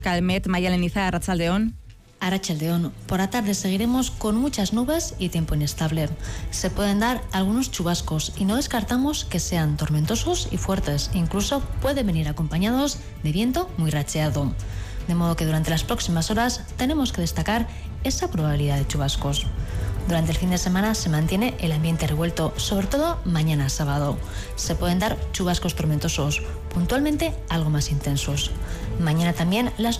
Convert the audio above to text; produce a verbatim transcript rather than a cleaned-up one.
Calmet, Mayaleniza, Arratsaldeón. Arratsaldeón. Por la tarde seguiremos con muchas nubes y tiempo inestable. Se pueden dar algunos chubascos y no descartamos que sean tormentosos y fuertes. Incluso pueden venir acompañados de viento muy racheado. De modo que durante las próximas horas tenemos que destacar esa probabilidad de chubascos. Durante el fin de semana se mantiene el ambiente revuelto, sobre todo mañana sábado. Se pueden dar chubascos tormentosos, puntualmente algo más intensos. Mañana también las